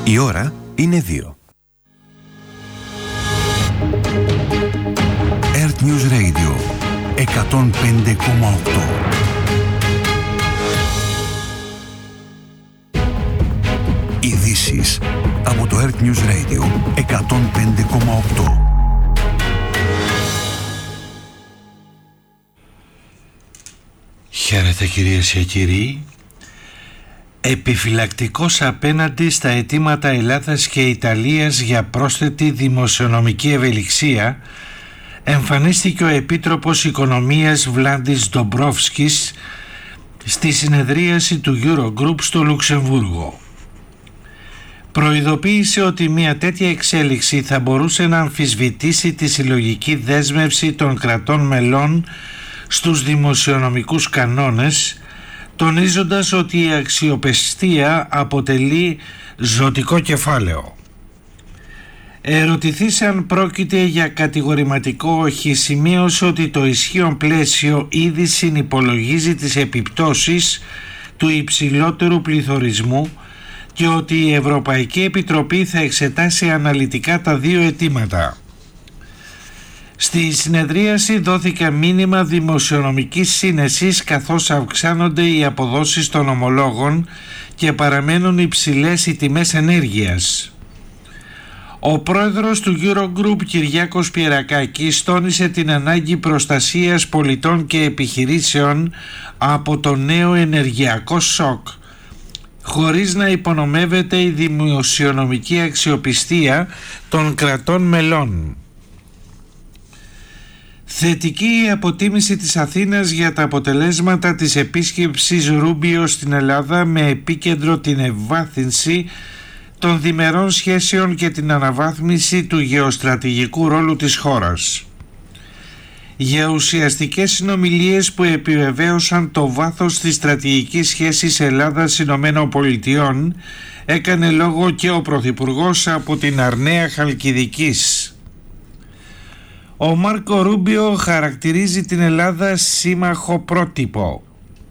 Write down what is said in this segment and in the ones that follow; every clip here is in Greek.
Η ώρα είναι 2. Earth News Radio 105,8. Ειδήσεις από το Earth News Radio 105,8. Χαίρετε κυρίες και κύριοι. Επιφυλακτικός απέναντι στα αιτήματα Ελλάδας και Ιταλίας για πρόσθετη δημοσιονομική ευελιξία εμφανίστηκε ο Επίτροπος Οικονομίας Βλάντις Ντομπρόφσκης στη συνεδρίαση του Eurogroup στο Λουξεμβούργο. Προειδοποίησε ότι μια τέτοια εξέλιξη θα μπορούσε να αμφισβητήσει τη συλλογική δέσμευση των κρατών μελών στους δημοσιονομικούς κανόνες, τονίζοντας ότι η αξιοπιστία αποτελεί ζωτικό κεφάλαιο. Ερωτηθείς αν πρόκειται για κατηγορηματικό όχι, σημείωσε ότι το ισχύον πλαίσιο ήδη συνυπολογίζει τις επιπτώσεις του υψηλότερου πληθωρισμού και ότι η Ευρωπαϊκή Επιτροπή θα εξετάσει αναλυτικά τα δύο αιτήματα. Στη συνεδρίαση δόθηκε μήνυμα δημοσιονομικής σύνεσης καθώς αυξάνονται οι αποδόσεις των ομολόγων και παραμένουν υψηλές οι τιμές ενέργειας. Ο πρόεδρος του Eurogroup Κυριάκος Πιερακάκης τόνισε την ανάγκη προστασίας πολιτών και επιχειρήσεων από το νέο ενεργειακό σοκ, χωρίς να υπονομεύεται η δημοσιονομική αξιοπιστία των κρατών μελών. Θετική η αποτίμηση της Αθήνας για τα αποτελέσματα της επίσκεψης Ρούμπιο στην Ελλάδα με επίκεντρο την ευβάθυνση των διμερών σχέσεων και την αναβάθμιση του γεωστρατηγικού ρόλου της χώρας. Για ουσιαστικές συνομιλίες που επιβεβαίωσαν το βάθος της στρατηγικής σχέσης Ελλάδας-Ηνωμένων Πολιτειών έκανε λόγο και ο Πρωθυπουργός από την Αρναία Χαλκιδικής. Ο Μάρκο Ρούμπιο χαρακτηρίζει την Ελλάδα σύμμαχο πρότυπο.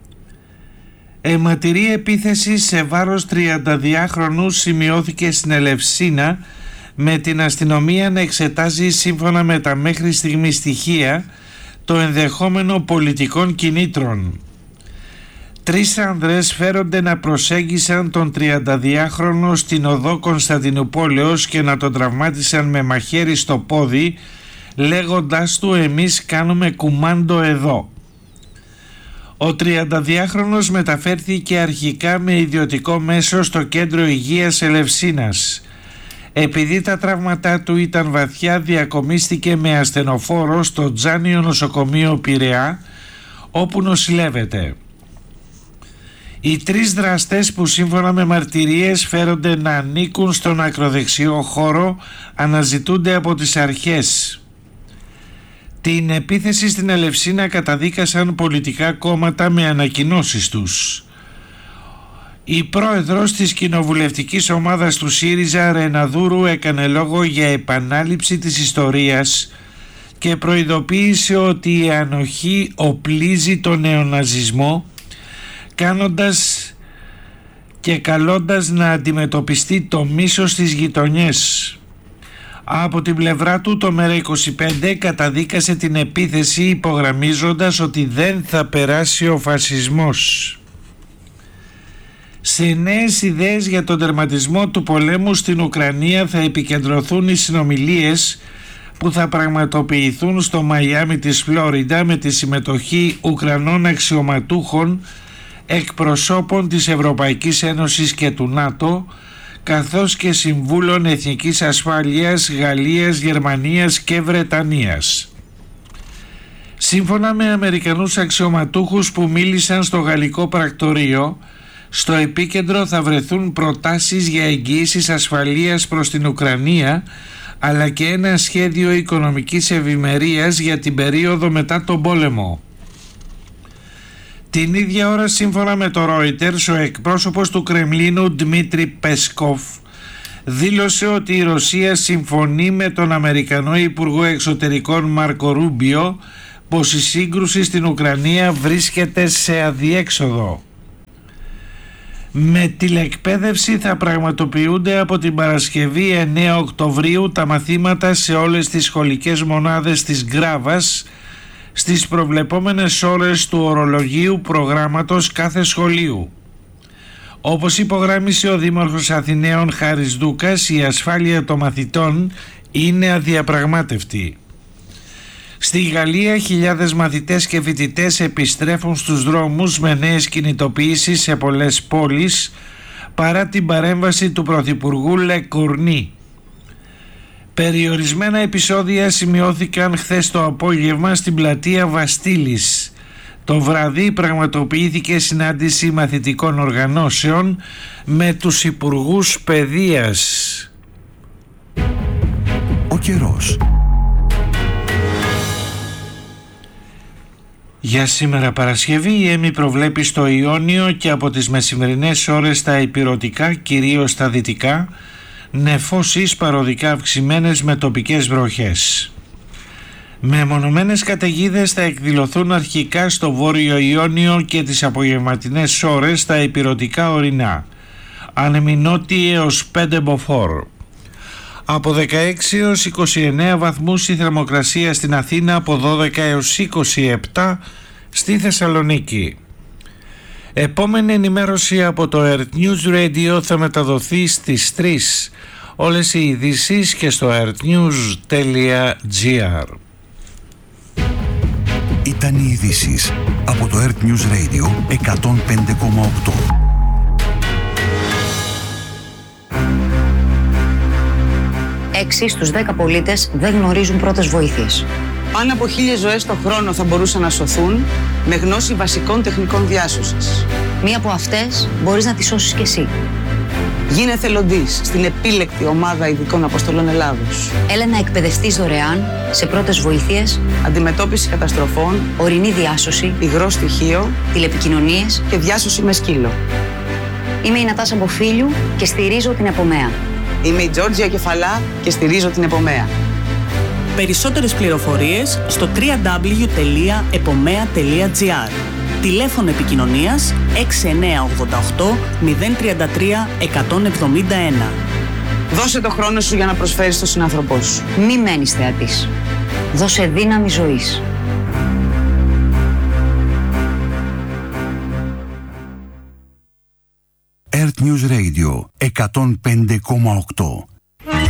Αιματηρή επίθεση σε βάρος 32χρονου σημειώθηκε στην Ελευσίνα, με την αστυνομία να εξετάζει σύμφωνα με τα μέχρι στιγμή στοιχεία το ενδεχόμενο πολιτικών κινήτρων. 3 άνδρες φέρονται να προσέγγισαν τον 32χρονο στην οδό Κωνσταντινουπόλεως και να τον τραυμάτισαν με μαχαίρι στο πόδι, λέγοντάς του «εμείς κάνουμε κουμάντο εδώ». Ο 32χρονος μεταφέρθηκε αρχικά με ιδιωτικό μέσο στο κέντρο υγείας Ελευσίνας. Επειδή τα τραύματά του ήταν βαθιά, διακομίστηκε με ασθενοφόρο στο Τζάνιο νοσοκομείο Πειραιά, όπου νοσηλεύεται. Οι 3 δραστές που σύμφωνα με μαρτυρίες φέρονται να ανήκουν στον ακροδεξιό χώρο αναζητούνται από τις αρχές. Την επίθεση στην Ελευσίνα καταδίκασαν πολιτικά κόμματα με ανακοινώσεις τους. Η πρόεδρος της κοινοβουλευτικής ομάδας του ΣΥΡΙΖΑ Ρεναδούρου έκανε λόγο για επανάληψη της ιστορίας και προειδοποίησε ότι η ανοχή οπλίζει τον νεοναζισμό, κάνοντας και καλώντας να αντιμετωπιστεί το μίσος στις γειτονιές. Από την πλευρά του το ΜΕΡΑ25 καταδίκασε την επίθεση υπογραμμίζοντας ότι δεν θα περάσει ο φασισμός. Σε νέες ιδέες για τον τερματισμό του πολέμου στην Ουκρανία θα επικεντρωθούν οι συνομιλίες που θα πραγματοποιηθούν στο Μαϊάμι της Φλόριντα με τη συμμετοχή Ουκρανών αξιωματούχων, εκπροσώπων της Ευρωπαϊκής Ένωσης και του ΝΑΤΟ, καθώς και συμβούλων εθνικής ασφάλειας Γαλλίας, Γερμανίας και Βρετανίας. Σύμφωνα με Αμερικανούς αξιωματούχους που μίλησαν στο γαλλικό πρακτορείο, στο επίκεντρο θα βρεθούν προτάσεις για εγγυήσεις ασφαλείας προς την Ουκρανία, αλλά και ένα σχέδιο οικονομικής ευημερίας για την περίοδο μετά τον πόλεμο. Την ίδια ώρα, σύμφωνα με το Reuters, ο εκπρόσωπος του Κρεμλίνου Ντμίτρι Πεσκόφ δήλωσε ότι η Ρωσία συμφωνεί με τον Αμερικανό Υπουργό Εξωτερικών Μάρκο Ρούμπιο πως η σύγκρουση στην Ουκρανία βρίσκεται σε αδιέξοδο. Με τηλεκπαίδευση θα πραγματοποιούνται από την Παρασκευή 9 Οκτωβρίου τα μαθήματα σε όλες τις σχολικές μονάδες της Γκράβας στις προβλεπόμενες ώρες του ορολογίου προγράμματος κάθε σχολείου. Όπως υπογράμμισε ο Δήμαρχος Αθηναίων Χάρης Δούκας, η ασφάλεια των μαθητών είναι αδιαπραγμάτευτη. Στη Γαλλία χιλιάδες μαθητές και φοιτητές επιστρέφουν στους δρόμους με νέες κινητοποιήσεις σε πολλές πόλεις παρά την παρέμβαση του Πρωθυπουργού Λε Κορνί. Περιορισμένα επεισόδια σημειώθηκαν χθες το απόγευμα στην πλατεία Βαστίλης. Το βραδύ πραγματοποιήθηκε συνάντηση μαθητικών οργανώσεων με τους υπουργούς παιδείας. Ο καιρός. Για σήμερα Παρασκευή η Έμι προβλέπει στο Ιόνιο και από τις μεσημερινές ώρες στα ηπειρωτικά, κυρίως στα δυτικά, νεφώσεις παροδικά αυξημένες με τοπικές βροχές. Μεμονωμένες καταιγίδες θα εκδηλωθούν αρχικά στο Βόρειο Ιόνιο και τις απογευματινές ώρες στα ηπειρωτικά ορεινά, ανεμινότι έως 5 μποφόρ. Από 16 έως 29 βαθμούς η θερμοκρασία στην Αθήνα, από 12 έως 27 στη Θεσσαλονίκη. Επόμενη ενημέρωση από το Earth News Radio θα μεταδοθεί στις 3. Όλες οι ειδήσεις και στο earthnews.gr. Ήταν οι ειδήσεις από το Earth News Radio 105,8. 6 στους 10 πολίτες δεν γνωρίζουν πρώτες βοήθειες. Πάνω από 1.000 ζωές το χρόνο θα μπορούσαν να σωθούν με γνώση βασικών τεχνικών διάσωσης. Μία από αυτές μπορείς να τη σώσεις κι εσύ. Γίνε εθελοντής στην επίλεκτη ομάδα ειδικών αποστολών Ελλάδος. Έλα να εκπαιδευτείς δωρεάν σε πρώτες βοήθειες, αντιμετώπιση καταστροφών, ορεινή διάσωση, υγρό στοιχείο, τηλεπικοινωνίες και διάσωση με σκύλο. Είμαι η Νατάσα Μποφίλιου και στηρίζω την Επομέα. Είμαι η Τζόρτζια Κεφαλά και στηρίζω την Επομέα. Περισσότερες πληροφορίες στο www.epomea.gr. Τηλέφωνο επικοινωνίας 6988 033 171. Δώσε το χρόνο σου για να προσφέρεις στον συνάνθρωπό σου. Μη μένεις θεατής. Δώσε δύναμη ζωής. Earth News Radio 105,8.